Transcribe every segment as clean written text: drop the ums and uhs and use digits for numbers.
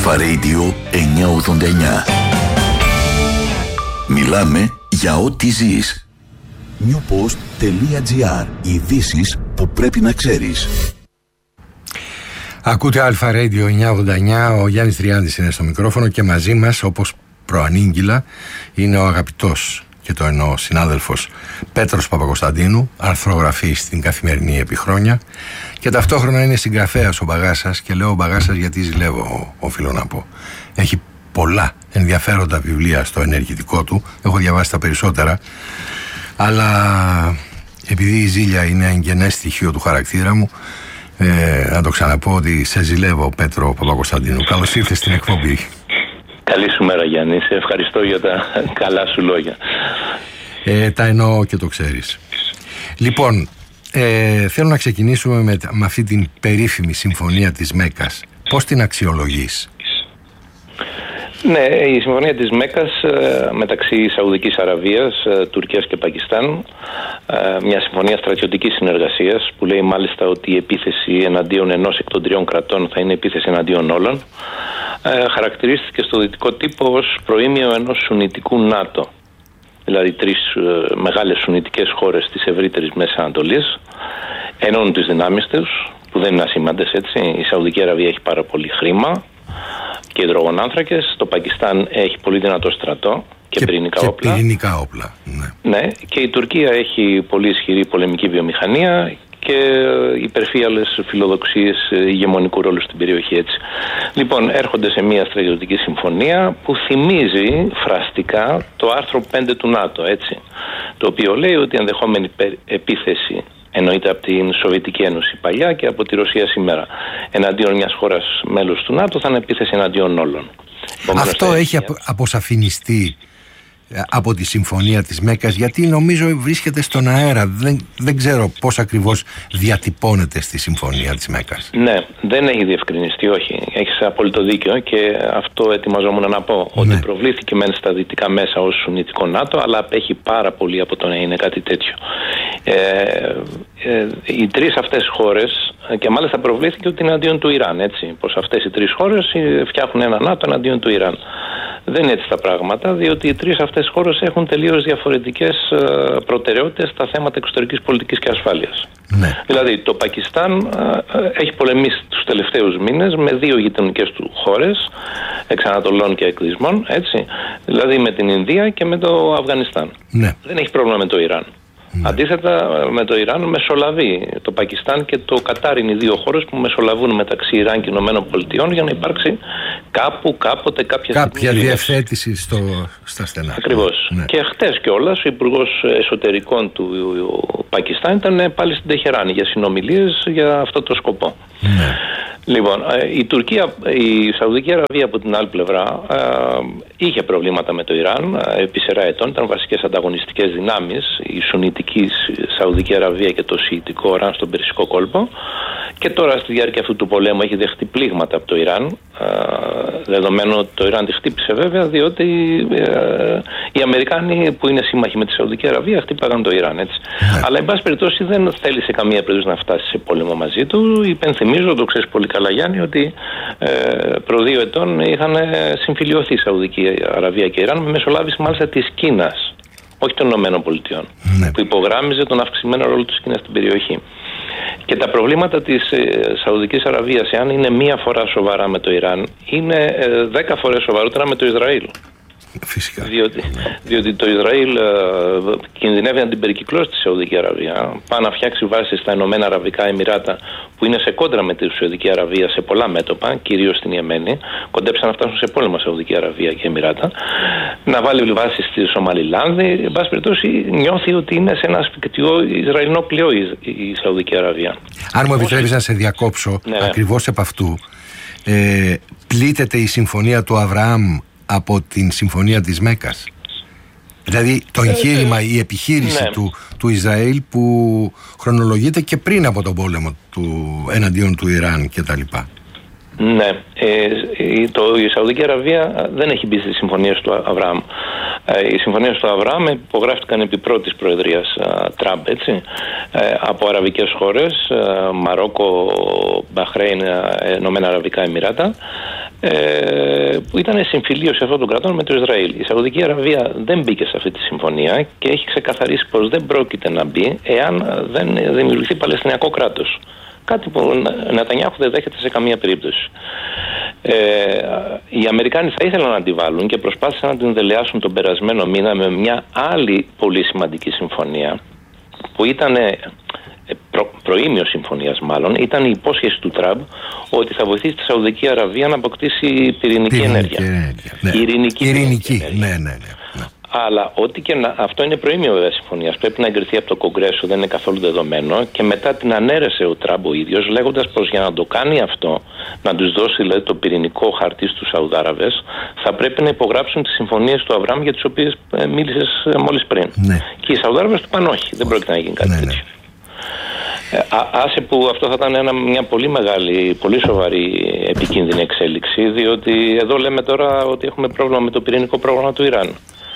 Αλφα Radio 989. Μιλάμε για ό,τι ζεις. newpost.gr. Ειδήσεις που πρέπει να ξέρεις. Ακούτε Αλφα Radio 989. Ο Γιάννης Τριάντης είναι στο μικρόφωνο και μαζί μας, όπως προανήγγυλα, είναι ο αγαπητός, και το εννοώ, συνάδελφος Πέτρος Παπακοσταντίνου, αρθρογραφής στην Καθημερινή επί χρόνια, και ταυτόχρονα είναι συγγραφέας ο Μπαγάσας. Και λέω Μπαγάσας γιατί ζηλεύω, οφείλω να πω. Έχει πολλά ενδιαφέροντα βιβλία στο ενεργητικό του, έχω διαβάσει τα περισσότερα, αλλά επειδή η ζήλια είναι εγγενές στοιχείο του χαρακτήρα μου, να το ξαναπώ ότι σε ζηλεύω, Πέτρο Παπακοσταντίνου. Καλώς ήρθες στην εκπομπή. Καλή σου μέρα, Γιάννη. Σε ευχαριστώ για τα καλά σου λόγια. Τα εννοώ και το ξέρεις. Λοιπόν, θέλω να ξεκινήσουμε με αυτή την περίφημη συμφωνία της Μέκκας. Πώς την αξιολογείς? Ναι, η συμφωνία της Μέκκας μεταξύ Σαουδικής Αραβίας, Τουρκίας και Πακιστάν, μια συμφωνία στρατιωτικής συνεργασίας που λέει μάλιστα ότι η επίθεση εναντίον ενός εκ των τριών κρατών θα είναι επίθεση εναντίον όλων, χαρακτηρίστηκε στο δυτικό τύπο ως προήμιο ενός σουνιτικού ΝΑΤΟ. Δηλαδή τρεις μεγάλες σουνιτικές χώρες της ευρύτερης Μέσης Ανατολής ενώνουν τις δυνάμεις τους, που δεν είναι ασήμαντες, έτσι. Η Σαουδική Αραβία έχει πάρα πολύ χρήμα και υδρογονάνθρακες. Το Πακιστάν έχει πολύ δυνατό στρατό και πυρηνικά όπλα. Ναι, και η Τουρκία έχει πολύ ισχυρή πολεμική βιομηχανία και υπερφύαλες φιλοδοξίες ηγεμονικού ρόλου στην περιοχή, έτσι. Λοιπόν, έρχονται σε μια στρατιωτική συμφωνία που θυμίζει φραστικά το άρθρο 5 του ΝΑΤΟ, έτσι. Το οποίο λέει ότι ενδεχόμενη επίθεση, εννοείται από την Σοβιετική Ένωση παλιά και από τη Ρωσία σήμερα, εναντίον μιας χώρας μέλους του ΝΑΤΟ, θα είναι επίθεση εναντίον όλων. Αυτό έχει αποσαφινιστεί από τη συμφωνία της Μέκκας, γιατί νομίζω βρίσκεται στον αέρα. Δεν ξέρω πώς ακριβώς διατυπώνεται στη συμφωνία της Μέκκας. Ναι, δεν έχει διευκρινιστεί, όχι. Έχεις απόλυτο δίκιο και αυτό ετοιμαζόμουν να πω. Ότι προβλήθηκε μεν στα δυτικά μέσα ως σουνιτικό ΝΑΤΟ, αλλά απέχει πάρα πολύ από το να είναι κάτι τέτοιο. Οι τρεις αυτές χώρες, και μάλιστα προβλήθηκε ότι είναι εναντίον του Ιράν, έτσι. Πως αυτές οι τρεις χώρες φτιάχνουν ένα ΝΑΤΟ εναντίον του Ιράν. Δεν είναι έτσι τα πράγματα, διότι οι τρεις αυτές χώρες έχουν τελείως διαφορετικές προτεραιότητες στα θέματα εξωτερικής πολιτικής και ασφάλειας. Ναι. Δηλαδή, το Πακιστάν έχει πολεμήσει τους τελευταίους μήνες με δύο γειτονικές του χώρες, εξ Ανατολών και εκδισμών, έτσι. Δηλαδή με την Ινδία και με το Αφγανιστάν. Ναι. Δεν έχει πρόβλημα με το Ιράν. Ναι. Αντίθετα, με το Ιράν μεσολαβεί το Πακιστάν και το Κατάρ, είναι οι δύο χώρες που μεσολαβούν μεταξύ Ιράν και Ηνωμένων Πολιτειών για να υπάρξει κάποτε κάποια διευθέτηση στα στενά. Ακριβώς. Ναι. Και χτες κιόλας ο Υπουργός Εσωτερικών του Πακιστάν ήταν πάλι στην Τεχεράνη για συνομιλίες για αυτό το σκοπό. Ναι. Λοιπόν, η Σαουδική Αραβία από την άλλη πλευρά είχε προβλήματα με το Ιράν επί σειρά ετών. Ήταν βασικές ανταγωνιστικές δυνάμεις, η Σουνιτική Σαουδική Αραβία και το Σιητικό Ιράν στον Περσικό κόλπο. Και τώρα στη διάρκεια αυτού του πολέμου έχει δεχτεί πλήγματα από το Ιράν, δεδομένου ότι το Ιράν τη χτύπησε βέβαια, διότι οι Αμερικάνοι που είναι σύμμαχοι με τη Σαουδική Αραβία χτύπαγαν το Ιράν, έτσι. Αλλά εν πάση περιπτώσει δεν θέλει σε καμία περίπτωση να φτάσει σε πόλεμο μαζί του. Υπενθυμίζω, το ξέρεις πολύ καλά, Γιάννη, ότι προ 2 ετών είχαν συμφιλιωθεί η Σαουδική Αραβία και Ιράν με μεσολάβηση μάλιστα της Κίνας, όχι των Ηνωμένων Πολιτειών, που υπογράμμιζε τον αυξημένο ρόλο της Κίνας στην περιοχή. Και τα προβλήματα της Σαουδικής Αραβίας, εάν είναι μία φορά σοβαρά με το Ιράν, είναι 10 φορές σοβαρότερα με το Ισραήλ. Φυσικά. Διότι το Ισραήλ κινδυνεύει να την περικυκλώσει τη Σαουδική Αραβία, πάει να φτιάξει βάσεις στα Ηνωμένα Αραβικά Εμιράτα, που είναι σε κόντρα με τη Σαουδική Αραβία σε πολλά μέτωπα, κυρίως στην Ιεμένη. Κοντέψαν να φτάσουν σε πόλεμο Σαουδική Αραβία και Εμιράτα. Να βάλει βάσεις στη Σομαλιλάνδη. Εν πάση περιπτώσει, νιώθει ότι είναι σε ένα ασφικτικό Ισραηλινό πλοίο η Σαουδική Αραβία. Αν μου επιτρέπεις να σε διακόψω, ακριβώς επ' αυτού, πλήττεται η συμφωνία του Αβραάμ από την συμφωνία της Μέκκας? Δηλαδή το εγχείρημα, η επιχείρηση του Ισραήλ που χρονολογείται και πριν από τον πόλεμο εναντίον του Ιράν κτλ. Ναι, η Σαουδική Αραβία δεν έχει μπει στις συμφωνίες του Αβραάμ. Οι συμφωνίες του Αβραάμ υπογράφτηκαν επί πρώτης προεδρίας Τραμπ, έτσι, από αραβικές χώρες, Μαρόκο, Μπαχρέιν, Ηνωμένα Αραβικά Εμιράτα. που ήταν συμφιλίωση αυτών των κρατών με το Ισραήλ. Η Σαουδική Αραβία δεν μπήκε σε αυτή τη συμφωνία και έχει ξεκαθαρίσει πως δεν πρόκειται να μπει εάν δεν δημιουργηθεί Παλαιστινιακό κράτος. Κάτι που ο Νετανιάχου δεν δέχεται σε καμία περίπτωση. Οι Αμερικάνοι θα ήθελαν να αντιβάλλουν και προσπάθησαν να την δελεάσουν τον περασμένο μήνα με μια άλλη πολύ σημαντική συμφωνία που ήταν προήμιο συμφωνίας μάλλον, ήταν η υπόσχεση του Τραμπ ότι θα βοηθήσει τη Σαουδική Αραβία να αποκτήσει πυρηνική ενέργεια. Ναι. Ειρηνική. Ναι. Αλλά ό,τι και να. Αυτό είναι προήμιο βέβαια συμφωνίας. Πρέπει να εγκριθεί από το Κογκρέσο, δεν είναι καθόλου δεδομένο. Και μετά την ανέρεσε ο Τραμπ ο ίδιος, λέγοντας πως για να το κάνει αυτό, να τους δώσει δηλαδή το πυρηνικό χαρτί στους Σαουδάραβες, θα πρέπει να υπογράψουν τις συμφωνίες του Αβραάμ για τις οποίες μίλησες μόλις πριν. Ναι. Και οι Σαουδάραβες του είπαν όχι, δεν πρόκειται να γίνει κάτι τέτοιο. Άσε που αυτό θα ήταν μια πολύ μεγάλη, πολύ σοβαρή επικίνδυνη εξέλιξη, διότι εδώ λέμε τώρα ότι έχουμε πρόβλημα με το πυρηνικό πρόγραμμα του Ιράν.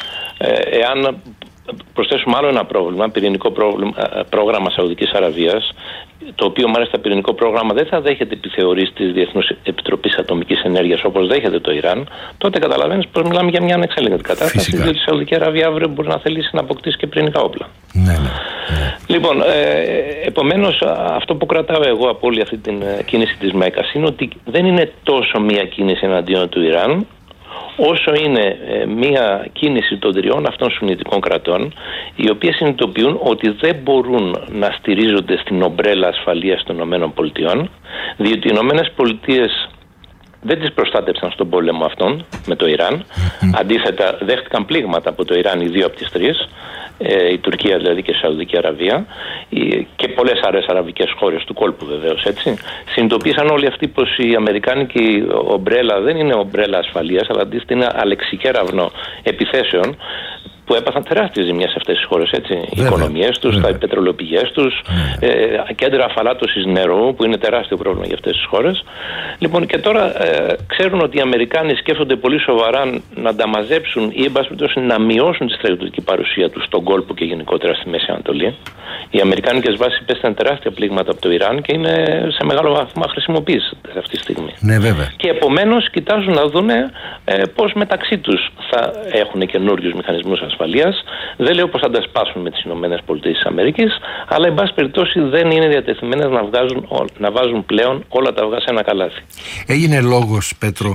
Εάν προσθέσουμε άλλο ένα πρόβλημα, πυρηνικό πρόγραμμα Σαουδικής Αραβίας, το οποίο μάλιστα πυρηνικό πρόγραμμα δεν θα δέχεται επιθεωρήσεις της Διεθνούς Επιτροπής Ατομικής Ενέργειας όπως δέχεται το Ιράν, τότε καταλαβαίνεις πως μιλάμε για μια ανεξέλεγκτη κατάσταση, διότι η Σαουδική Αραβία αύριο μπορεί να θελήσει να αποκτήσει και πυρηνικά όπλα. Ναι. Λοιπόν, επομένως αυτό που κρατάω εγώ από όλη αυτή την κίνηση της Μέκας είναι ότι δεν είναι τόσο μια κίνηση εναντίον του Ιράν, όσο είναι μια κίνηση των τριών αυτών σουννιτικών κρατών, οι οποίες συνειδητοποιούν ότι δεν μπορούν να στηρίζονται στην ομπρέλα ασφαλείας των ΗΠΑ, διότι οι ΗΠΑ δεν τις προστάτεψαν στον πόλεμο αυτόν με το Ιράν. Αντίθετα, δέχτηκαν πλήγματα από το Ιράν οι δύο από τις τρεις, η Τουρκία δηλαδή και η Σαουδική Αραβία, και πολλές άλλες αραβικές χώρες του κόλπου βεβαίως, έτσι. Συνειδητοποίησαν όλοι αυτοί πως η αμερικάνικη ομπρέλα δεν είναι ομπρέλα ασφαλείας, αλλά αντίθετα είναι αλεξικέραυνο επιθέσεων που έπαθαν τεράστιες ζημιές σε αυτές τις χώρες, έτσι. Οι οικονομίες τους, τα πετρελαιοπηγές τους, κέντρα αφαλάτωσης νερού, που είναι τεράστιο πρόβλημα για αυτές τις χώρες. Λοιπόν, και τώρα ξέρουν ότι οι Αμερικάνοι σκέφτονται πολύ σοβαρά να τα μαζέψουν ή, εν πάση περιπτώσει, να μειώσουν τη στρατιωτική παρουσία τους στον κόλπο και γενικότερα στη Μέση Ανατολή. Οι αμερικάνικες βάσεις υπέστησαν τεράστια πλήγματα από το Ιράν και είναι σε μεγάλο βαθμό χρησιμοποιήσιμες αυτή τη στιγμή. Ναι, βέβαια. Και επομένως κοιτάζουν να δουν πώς μεταξύ τους θα έχουν καινούριους μηχανισμούς ασφαλείας. Δεν λέω πως θα τα σπάσουν με τις ΗΠΑ, αλλά εν πάση περιπτώσει δεν είναι διατεθειμένες να βάζουν πλέον όλα τα αυγά σε ένα καλάθι. Έγινε λόγος, Πέτρο,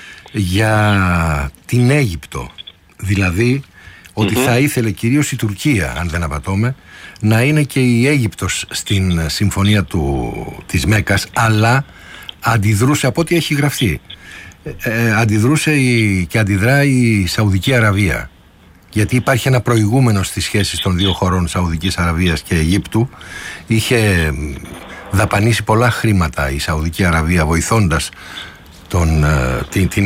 για την Αίγυπτο. Δηλαδή ότι θα ήθελε κυρίως η Τουρκία, αν δεν απατώμε, να είναι και η Αίγυπτος στην συμφωνία της Μέκας, αλλά αντιδρούσε από ό,τι έχει γραφτεί. Αντιδρούσε και αντιδρά η Σαουδική Αραβία. Γιατί υπάρχει ένα προηγούμενο στις σχέσεις των δύο χωρών, Σαουδικής Αραβίας και Αιγύπτου. Είχε δαπανίσει πολλά χρήματα η Σαουδική Αραβία βοηθώντας την